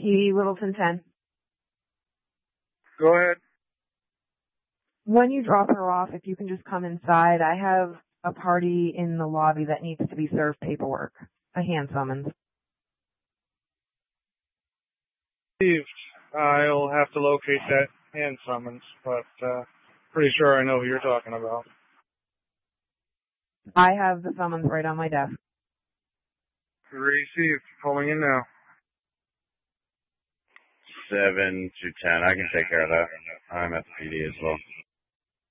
PD Littleton 10. Go ahead. When you drop her off, if you can just come inside, I have a party in the lobby that needs to be served paperwork. A hand summons. Steve, I'll have to locate that hand summons, but pretty sure I know who you're talking about. I have the summons right on my desk. Received. Calling in now. 7 to 10. I can take care of that. I'm at the PD as well.